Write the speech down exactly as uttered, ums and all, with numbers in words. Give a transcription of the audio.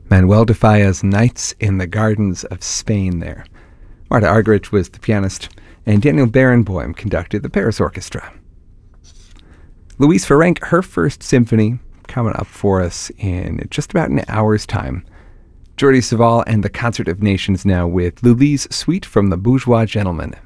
Manuel de Falla's Nights in the Gardens of Spain there. Marta Argerich was the pianist, and Daniel Barenboim conducted the Paris Orchestra. Louise Ferenc, her first symphony, coming up for us in just about an hour's time. Jordi Savall and the Concert of Nations now with Lully's Suite from the Bourgeois Gentlemen.